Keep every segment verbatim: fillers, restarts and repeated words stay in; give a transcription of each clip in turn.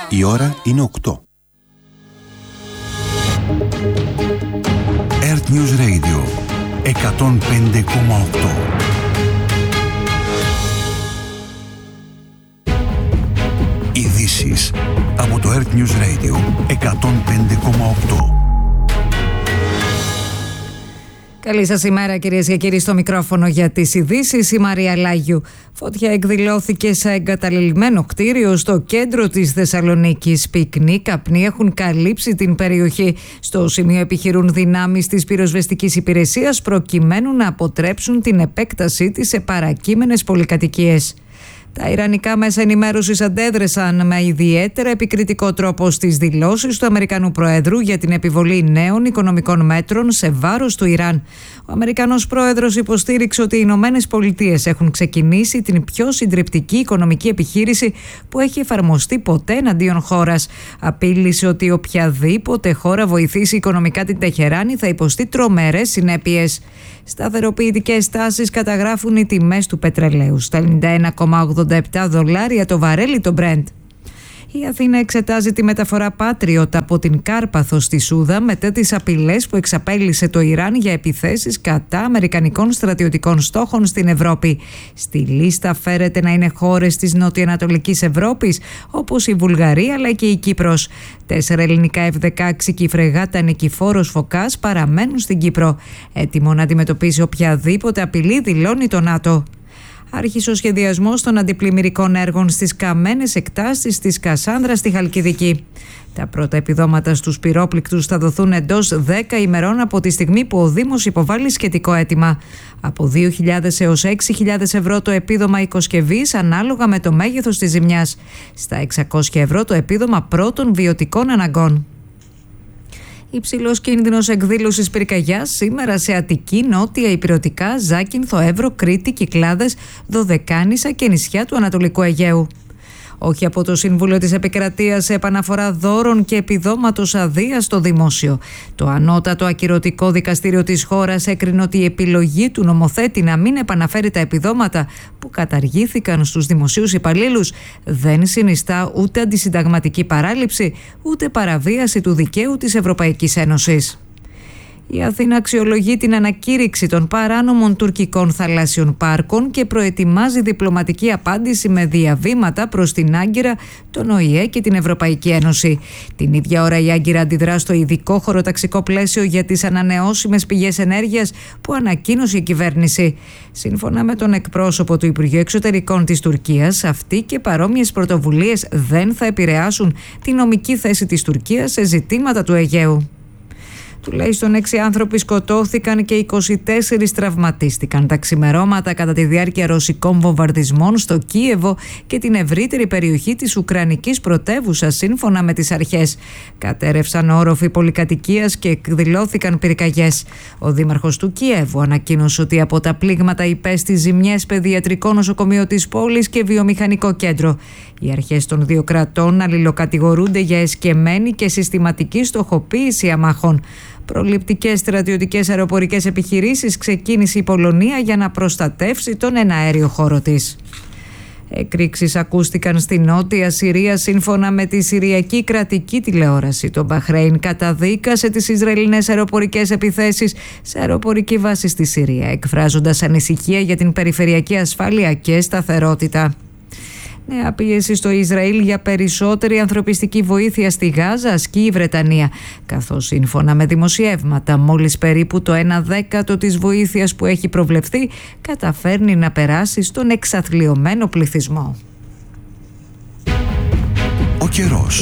Η ώρα είναι οκτώ. Earth News Radio εκατόν πέντε κόμμα οκτώ. Ειδήσεις από το Earth News Radio εκατόν πέντε κόμμα οκτώ. Καλή σας ημέρα, κυρίες και κύριοι, στο μικρόφωνο για τις ειδήσεις, η Μαρία Λάγιου. Φωτιά εκδηλώθηκε σε εγκαταλελειμμένο κτίριο στο κέντρο της Θεσσαλονίκης. Πυκνοί καπνοί έχουν καλύψει την περιοχή. Στο σημείο επιχειρούν δυνάμεις της πυροσβεστικής υπηρεσίας προκειμένου να αποτρέψουν την επέκτασή της σε παρακείμενες πολυκατοικίες. Τα ιρανικά μέσα ενημέρωσης αντέδρασαν με ιδιαίτερα επικριτικό τρόπο στις δηλώσεις του Αμερικανού Προέδρου για την επιβολή νέων οικονομικών μέτρων σε βάρος του Ιράν. Ο Αμερικανός Πρόεδρος υποστήριξε ότι οι Ηνωμένες Πολιτείες έχουν ξεκινήσει την πιο συντριπτική οικονομική επιχείρηση που έχει εφαρμοστεί ποτέ εναντίον χώρας. Απείλησε ότι οποιαδήποτε χώρα βοηθήσει οικονομικά την Τεχεράνη θα υποστεί τρομερές συνέπειες. Σταθεροποιητικές τάσεις καταγράφουν οι τιμές του πετρελαίου στα ενενήντα ένα κόμμα ογδόντα επτά δολάρια το βαρέλι το Brent. Η Αθήνα εξετάζει τη μεταφορά Patriot από την Κάρπαθο στη Σούδα μετά τις απειλές που εξαπέλυσε το Ιράν για επιθέσεις κατά αμερικανικών στρατιωτικών στόχων στην Ευρώπη. Στη λίστα φέρεται να είναι χώρες της νοτιοανατολικής Ευρώπης όπως η Βουλγαρία αλλά και η Κύπρος. Τέσσερα ελληνικά εφ δεκαέξι και η φρεγάτα Νικηφόρος Φωκάς παραμένουν στην Κύπρο. Έτοιμο να αντιμετωπίσει οποιαδήποτε απειλή, δηλώνει το ΝΑΤΟ. Άρχισε ο σχεδιασμός των αντιπλημμυρικών έργων στις καμένες εκτάσεις της Κασάνδρας στη Χαλκιδική. Τα πρώτα επιδόματα στους πυρόπληκτους θα δοθούν εντός δέκα ημερών από τη στιγμή που ο Δήμος υποβάλλει σχετικό αίτημα. Από δύο χιλιάδες έως έξι χιλιάδες ευρώ το επίδομα οικοσκευής ανάλογα με το μέγεθος της ζημιάς. Στα εξακόσια ευρώ το επίδομα πρώτων βιωτικών αναγκών. Υψηλός κίνδυνος εκδήλωσης πυρκαγιάς σήμερα σε Αττική, Νότια Ηπειρωτικά, Ζάκυνθο, Εύρο, Κρήτη, Κυκλάδες, Δωδεκάνησα και νησιά του Ανατολικού Αιγαίου. Όχι από το Συμβούλιο της Επικρατείας σε επαναφορά δώρων και επιδόματος αδείας στο δημόσιο. Το ανώτατο ακυρωτικό δικαστήριο της χώρας έκρινε ότι η επιλογή του νομοθέτη να μην επαναφέρει τα επιδόματα που καταργήθηκαν στους δημοσίους υπαλλήλους δεν συνιστά ούτε αντισυνταγματική παράληψη ούτε παραβίαση του δικαίου της Ευρωπαϊκής Ένωσης. Η Αθήνα αξιολογεί την ανακήρυξη των παράνομων τουρκικών θαλάσσιων πάρκων και προετοιμάζει διπλωματική απάντηση με διαβήματα προς την Άγκυρα, τον Ο Η Ε και την Ευρωπαϊκή Ένωση. Την ίδια ώρα η Άγκυρα αντιδρά στο ειδικό χωροταξικό πλαίσιο για τις ανανεώσιμες πηγές ενέργειας που ανακοίνωσε η κυβέρνηση. Σύμφωνα με τον εκπρόσωπο του Υπουργείου Εξωτερικών της Τουρκίας, αυτοί και παρόμοιες πρωτοβουλίες δεν θα επηρεάσουν τη νομική θέση της Τουρκίας σε ζητήματα του Αιγαίου. Τουλάχιστον έξι άνθρωποι σκοτώθηκαν και είκοσι τέσσερις τραυματίστηκαν τα ξημερώματα κατά τη διάρκεια ρωσικών βομβαρδισμών στο Κίεβο και την ευρύτερη περιοχή της Ουκρανικής πρωτεύουσας, σύμφωνα με τις αρχές. Κατέρευσαν όροφοι πολυκατοικίας και εκδηλώθηκαν πυρκαγιές. Ο δήμαρχος του Κιέβου ανακοίνωσε ότι από τα πλήγματα υπέστη ζημιές παιδιατρικό νοσοκομείο της πόλης και βιομηχανικό κέντρο. Οι αρχές των δύο κρατών αλληλοκατηγορούνται για εσκεμμένη και συστηματική στοχοποίηση αμάχων. Προληπτικές στρατιωτικές αεροπορικές επιχειρήσεις ξεκίνησε η Πολωνία για να προστατεύσει τον εναέριο χώρο της. Εκρήξεις ακούστηκαν στη Νότια Συρία σύμφωνα με τη Συριακή Κρατική Τηλεόραση. Το Μπαχρέιν καταδίκασε τις Ισραηλινές αεροπορικές επιθέσεις σε αεροπορική βάση στη Συρία, εκφράζοντας ανησυχία για την περιφερειακή ασφάλεια και σταθερότητα. Νέα πίεση στο Ισραήλ για περισσότερη ανθρωπιστική βοήθεια στη Γάζα ασκεί η Βρετανία, καθώς σύμφωνα με δημοσιεύματα μόλις περίπου το ένα δέκατο της βοήθειας που έχει προβλεφθεί καταφέρνει να περάσει στον εξαθλιωμένο πληθυσμό. Ο καιρός.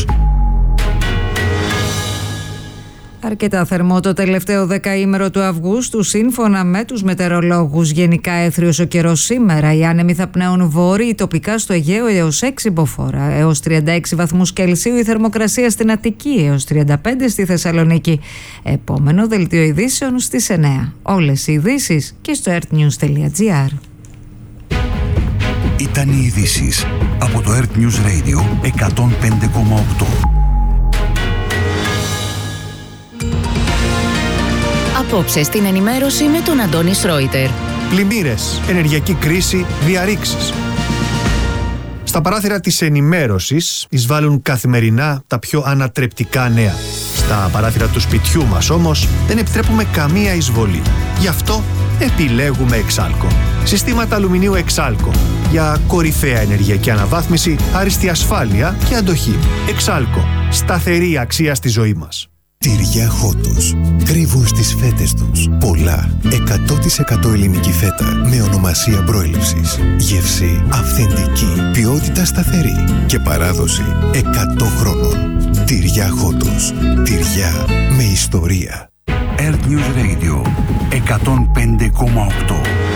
Αρκετά θερμό το τελευταίο δεκαήμερο του Αυγούστου, σύμφωνα με τους μετεωρολόγους. Γενικά έθριος ο καιρός σήμερα. Οι άνεμοι θα πνέουν βόρειοι, τοπικά στο Αιγαίο έως έξι μποφόρ, έως τριάντα έξι βαθμούς Κελσίου. Η θερμοκρασία στην Αττική έως τριάντα πέντε στη Θεσσαλονίκη. Επόμενο δελτίο ειδήσεων στις εννιά. Όλες οι ειδήσεις και στο earthnews τελεία gr. Ήταν οι ειδήσεις από το Earth News Radio εκατόν πέντε κόμμα οκτώ. Απόψε στην ενημέρωση με τον Αντώνη Σρόιτερ. Πλημμύρες, ενεργειακή κρίση, διαρρήξεις. Στα παράθυρα της ενημέρωσης εισβάλλουν καθημερινά τα πιο ανατρεπτικά νέα. Στα παράθυρα του σπιτιού μας όμως δεν επιτρέπουμε καμία εισβολή. Γι' αυτό επιλέγουμε Εξάλκο. Συστήματα αλουμινίου Εξάλκο για κορυφαία ενεργειακή αναβάθμιση, άριστη ασφάλεια και αντοχή. Εξάλκο. Σταθερή αξία στη ζωή μας. Τυριά Χότος. Κρύβουν στις φέτες τους πολλά εκατό τοις εκατό ελληνική φέτα με ονομασία προέλευσης. Γεύση αυθεντική, ποιότητα σταθερή και παράδοση εκατό χρόνων. Τυριά Χότος. Τυριά με ιστορία. Earth News Radio εκατόν πέντε κόμμα οκτώ.